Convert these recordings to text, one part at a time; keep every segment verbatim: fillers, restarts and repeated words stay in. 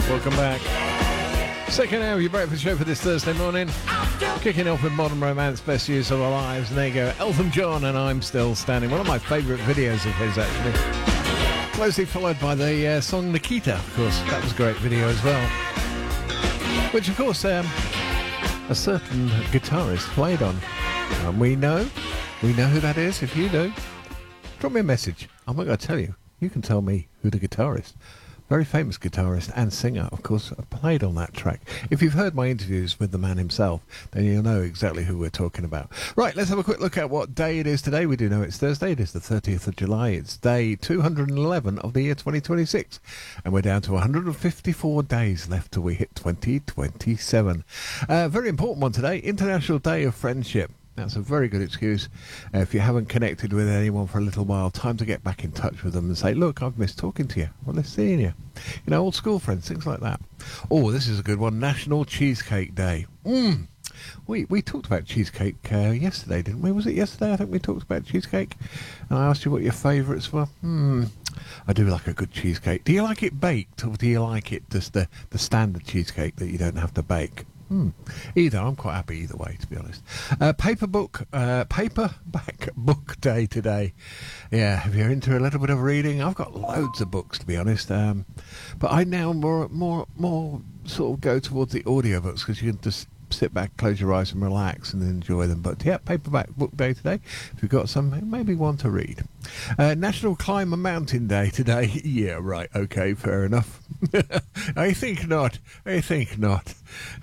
Welcome back. Second hour of your breakfast show for this Thursday morning. Kicking off with Modern Romance, Best Use of Our Lives. And there you go, Elton John and I'm Still Standing. One of my favourite videos of his, actually. Closely followed by the uh, song Nikita, of course. That was a great video as well. Which, of course, um, a certain guitarist played on. And we know, we know who that is. If you do, drop me a message. I'm not going to tell you. You can tell me who the guitarist, very famous guitarist and singer, of course, played on that track. If you've heard my interviews with the man himself, then you'll know exactly who we're talking about. Right, let's have a quick look at what day it is today. We do know it's Thursday. It is the thirtieth of July. It's day two hundred eleven of the year twenty twenty-six. And we're down to one hundred fifty-four days left till we hit twenty twenty-seven. Uh, very important one today, International Day of Friendship. That's a very good excuse. Uh, if you haven't connected with anyone for a little while, time to get back in touch with them and say, look, I've missed talking to you. Well, they're seeing you. You know, old school friends, things like that. Oh, this is a good one. National Cheesecake Day. Mmm. We we talked about cheesecake uh, yesterday, didn't we? Was it yesterday? I think we talked about cheesecake. And I asked you what your favourites were. Hmm. I do like a good cheesecake. Do you like it baked, or do you like it just the, the standard cheesecake that you don't have to bake? Hmm. Either. I'm quite happy either way, to be honest. Uh, paper book, uh, paperback book day today. Yeah, if you're into a little bit of reading, I've got loads of books, to be honest. Um, but I now more, more, more sort of go towards the audiobooks because you can just sit back, close your eyes and relax and enjoy them. But yeah, paperback book day today. If you've got some, maybe one to read. Uh, National Climb a Mountain Day today. Yeah, right. Okay, fair enough. I think not. I think not.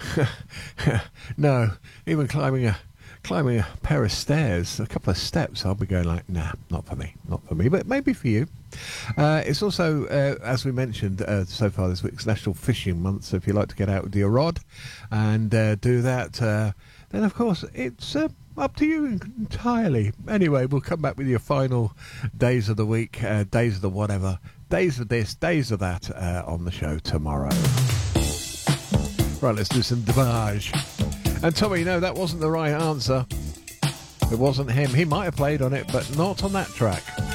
No, even climbing a climbing a pair of stairs, a couple of steps, I'll be going like, nah, not for me, not for me, but maybe for you. Uh, it's also, uh, as we mentioned uh, so far this week, it's National Fishing Month, so if you like to get out with your rod and uh, do that, uh, then of course it's uh, up to you entirely. Anyway, we'll come back with your final days of the week, uh, days of the whatever, days of this, days of that uh, on the show tomorrow. Right, let's do some Devage. And Tommy, no, that wasn't the right answer. It wasn't him. He might have played on it, but not on that track.